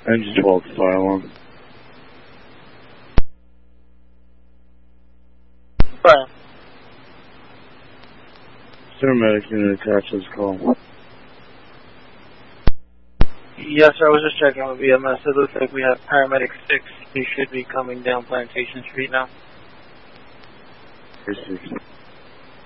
Engine 12, fire alarm. Fire. Paramedic unit attaches call. Yes, sir, I was just checking with EMS. It looks like we have paramedic 6. He should be coming down Plantation Street now. 36.